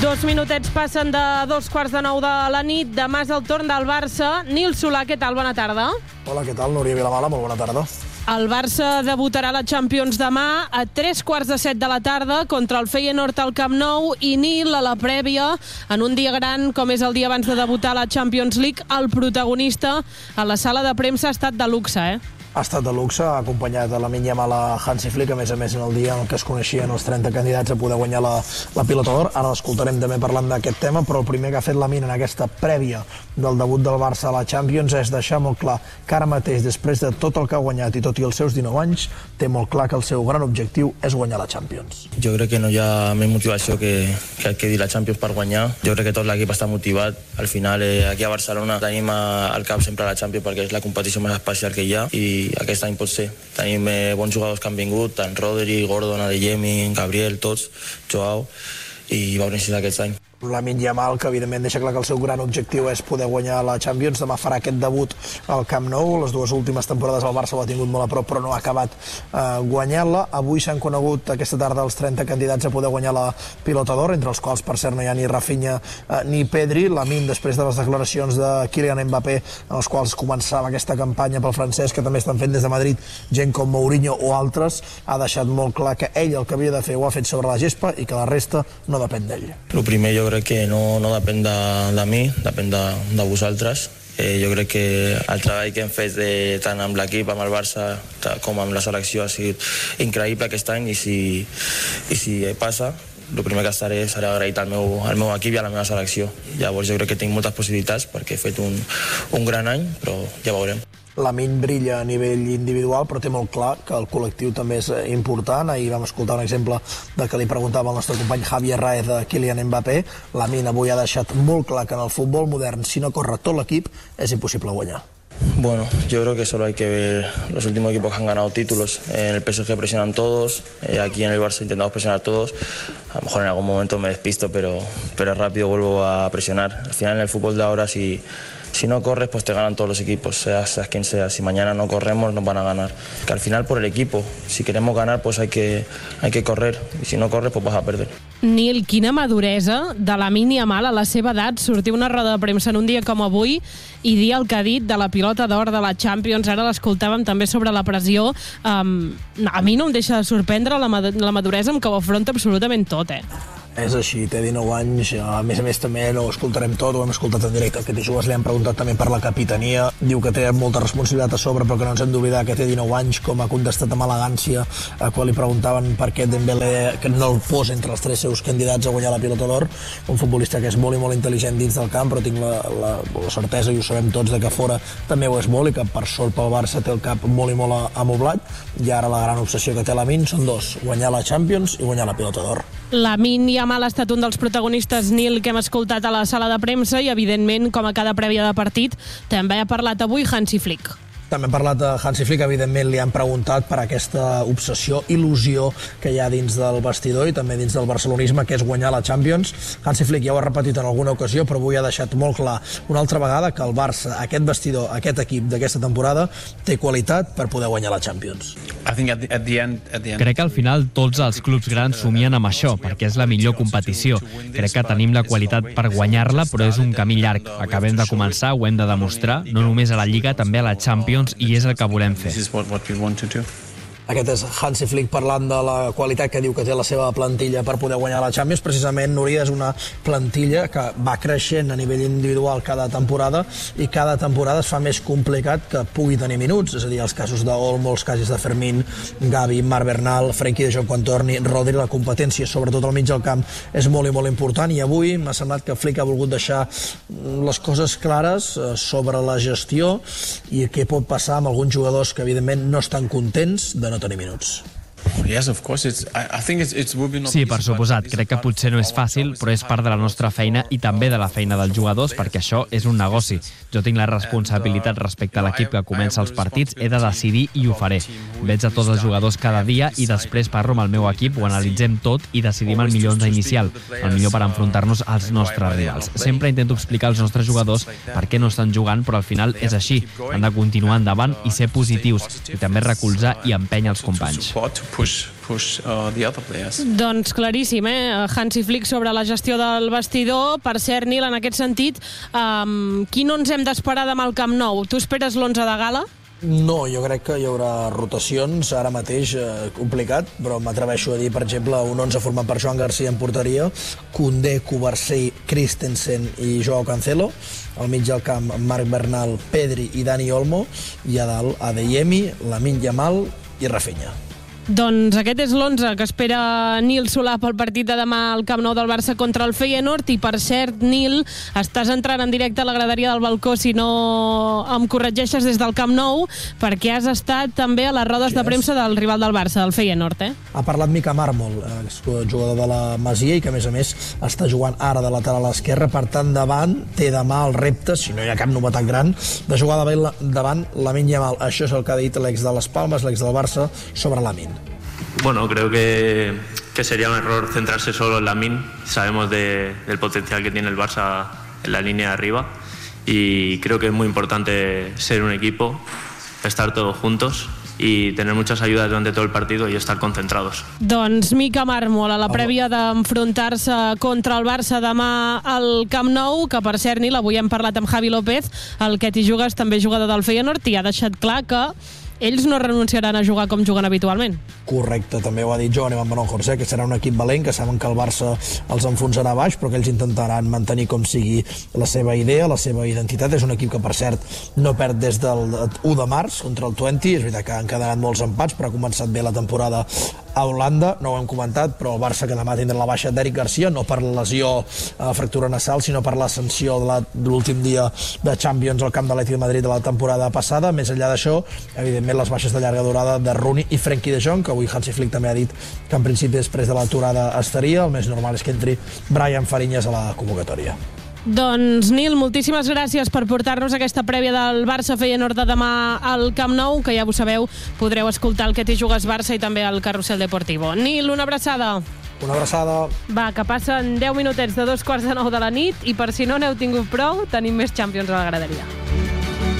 2 minutets passen de 2:45 de la nit. Demà és el torn del Barça. Nil Solà, què tal? Bona tarda. Hola, què tal? Núria Vilamala, molt bona tarda. El Barça debutarà a la Champions demà a 7:15 de la tarda contra el Feyenoord al Camp Nou. I Nil, a la prèvia, en un dia gran com és el dia abans de debutar a la Champions League, el protagonista a la sala de premsa ha estat de luxe, Ha estat de luxe, ha acompanyat a Lamine Yamal a Hansi Flick, a més en el dia en què es coneixien els 30 candidats a poder guanyar la Pilota d'Or. Ara l'escoltarem també parlant d'aquest tema, però el primer que ha fet Lamine en aquesta prèvia del debut del Barça a la Champions és deixar molt clar que ara mateix, després de tot el que ha guanyat i tot i els seus 19 anys, té molt clar que el seu gran objectiu és guanyar la Champions. Jo crec que no hi ha més motivació que el que dir la Champions per guanyar. Jo crec que tot l'equip està motivat. Al final, aquí a Barcelona tenim al cap sempre la Champions perquè és la competició més especial que hi ha i aquest any pot ser. Tenim bons jugadors que han vingut, tant Rodri, Gordon, Adeyemi, Gabriel, tots, Joao, i va necessitar aquest any. Lamine Yamal, que evidentment deixa clar que el seu gran objectiu és poder guanyar la Champions. Demà farà aquest debut al Camp Nou. Les dues últimes temporades el Barça ho ha tingut molt a prop, però no ha acabat guanyant-la. Avui s'han conegut aquesta tarda els 30 candidats a poder guanyar la Pilota d'Or, entre els quals, per cert, no hi ha ni Rafinha ni Pedri. Lamine, després de les declaracions de Kylian Mbappé, en els quals començava aquesta campanya pel francès, que també estan fent des de Madrid gent com Mourinho o altres, ha deixat molt clar que ell el que havia de fer ho ha fet sobre la gespa i que la resta no depèn d'ell. El primer jo crec que no depèn de mi, depèn de vosaltres. Jo crec que el treball que hem fet tant amb l'equip, amb el Barça, com amb la selecció ha sigut increïble aquest any i si passa, el primer que serà agraït al meu equip i a la meva selecció. Llavors jo crec que tinc moltes possibilitats perquè he fet un gran any, però ja veurem. Lamine brilla a nivell individual, però té molt clar que el col·lectiu també és important. Ahir vam escoltar un exemple de que li preguntava el nostre company Javier Raez de Kylian Mbappé. Lamine avui ha deixat molt clar que en el futbol modern, si no corre tot l'equip, és impossible guanyar. Bueno, yo creo que solo hay que ver los últimos equipos que han ganado títulos. En el PSG presionan todos, aquí en el Barça intentamos presionar todos. A lo mejor en algún momento me despisto, pero rápido vuelvo a presionar. Al final en el fútbol de ahora, si no corres, pues te ganan todos los equipos, seas quien sea. Si mañana no corremos, nos van a ganar. Que al final por el equipo, si queremos ganar, pues hay que correr. Y si no corres, pues vas a perder. Nil, quina maduresa de Lamine Yamal a la seva edat sortir una roda de premsa en un dia com avui i dir el que ha dit de la Pilota d'Or de la Champions. Ara l'escoltàvem també sobre la pressió. A mi no em deixa de sorprendre la maduresa amb què ho afronta absolutament tot, És així, té 19 anys, a més també no ho escoltarem tot, ho hem escoltat en directe, que Tijuas li han preguntat també per la capitania, diu que té molta responsabilitat a sobre, però que no ens hem d'oblidar que té 19 anys, com ha contestat amb elegància quan li preguntaven per què Dembélé que no el posa entre els 3 seus candidats a guanyar la Pilota d'Or, un futbolista que és molt i molt intel·ligent dins del camp, però tinc la certesa, i ho sabem tots, de que fora també ho és molt, i que per sort pel Barça té el cap molt i molt amoblat, i ara la gran obsessió que té Lamine són dos, guanyar la Champions i guanyar la Pilota d'Or. Lamine Yamal ha estat un dels protagonistes, Nil, que hem escoltat a la sala de premsa i, evidentment, com a cada prèvia de partit, també ha parlat avui Hansi Flick. També hem parlat de Hansi Flick, evidentment li han preguntat per aquesta obsessió, il·lusió que hi ha dins del vestidor i també dins del barcelonisme, que és guanyar la Champions. Hansi Flick ja ho ha repetit en alguna ocasió, però avui ha deixat molt clar una altra vegada que el Barça, aquest vestidor, aquest equip d'aquesta temporada, té qualitat per poder guanyar la Champions. Crec que al final tots els clubs grans somien amb això, perquè és la millor competició. Crec que tenim la qualitat per guanyar-la, però és un camí llarg. Acabem de començar, ho hem de demostrar, no només a la Lliga, també a la Champions, i és el que volem fer. Aquest és Hansi Flick parlant de la qualitat que diu que té la seva plantilla per poder guanyar la Champions. Precisament, Núria, és una plantilla que va creixent a nivell individual cada temporada i cada temporada es fa més complicat que pugui tenir minuts. És a dir, els casos d'Olmo, els casos de Fermín, Gavi, Marc Bernal, Frenkie de Jong quan torni, Rodri, la competència, sobretot al mig del camp, és molt i molt important. I avui m'ha semblat que Flick ha volgut deixar les coses clares sobre la gestió i què pot passar amb alguns jugadors que, evidentment, no estan contents de no tenir minuts. Sí, per suposat. Crec que potser no és fàcil, però és part de la nostra feina i també de la feina dels jugadors, perquè això és un negoci. Jo tinc la responsabilitat respecte a l'equip que comença els partits, he de decidir i ho faré. Veig a tots els jugadors cada dia i després parlo amb el meu equip, ho analitzem tot i decidim el millor 11 inicial, el millor per enfrontar-nos als nostres rivals. Sempre intento explicar als nostres jugadors per què no estan jugant, però al final és així. Han de continuar endavant i ser positius, i també recolzar i empènyer els companys. push the other players. Doncs claríssim, Hansi Flick sobre la gestió del vestidor. Per cert, Nil, en aquest sentit, qui no ens hem d'esperar demà al Camp Nou? Tu esperes l'11 de gala? No, jo crec que hi haurà rotacions ara mateix, complicat, però m'atreveixo a dir, per exemple, un 11 format per Joan Garcia en porteria, Koundé, Cubarsí, Christensen i Joao Cancelo, al mig del camp Marc Bernal, Pedri i Dani Olmo, i a dalt Adeyemi, Lamine Yamal i Rafinha. Doncs aquest és l'11 que espera Nil Solà pel partit de demà al Camp Nou del Barça contra el Feyenoord. I per cert, Nil, estàs entrant en directe a la graderia del balcó, si no em corregeixes, des del Camp Nou, perquè has estat també a les rodes de premsa del rival del Barça, del Feyenoord, Ha parlat Mica Mármol, jugador de la Masia i que a més està jugant ara de lateral esquerre, per tant davant té demà el repte, si no hi ha cap novetat gran, de jugar davant Lamine Yamal. Això és el que ha dit l'ex de les Palmes, l'ex del Barça, sobre Lamine. Bueno, creo que sería un error centrarse solo en Lamine. Sabemos del potencial que tiene el Barça en la línea de arriba y creo que es muy importante ser un equipo, estar todos juntos y tener muchas ayudas durante todo el partido y estar concentrados. Doncs Mica Mármol, a la prèvia d'enfrontar-se contra el Barça demà al Camp Nou, que per cert, Nil, avui hem parlat amb Javi López, el que t'hi jugues també jugador del Feyenoord, i ha deixat clar que ells no renunciaran a jugar com juguen habitualment. Correcte, també ho ha dit Joan Van Bronckhorst, que serà un equip valent, que saben que el Barça els enfonsarà baix, però que ells intentaran mantenir com sigui la seva idea, la seva identitat. És un equip que, per cert, no perd des del 1 de març contra el Twente. És veritat que han quedat molts empats, però ha començat bé la temporada a Holanda. No ho hem comentat, però el Barça que demà tindrà la baixa d'Eric Garcia, no per lesió fractura nasal, sinó per l'ascensió de l'últim dia de Champions al camp de l'Atlètic de Madrid de la temporada passada. Més enllà d'això, evidentment, les baixes de llarga durada de Rooney i Frenkie de Jong, que avui Hansi Flick també ha dit que en principi després de l'aturada estaria. El més normal és que entri Brian Fariñas a la convocatòria. Doncs, Nil, moltíssimes gràcies per portar-nos aquesta prèvia del Barça Feyenoord de demà al Camp Nou, que ja ho sabeu, podreu escoltar el Que t'hi jugues Barça i també el Carrusel Deportivo. Nil, una abraçada. Una abraçada. Va, que passen 10 minutets de 2:15 de la nit i per si no n'heu tingut prou, tenim més Champions a la graderia.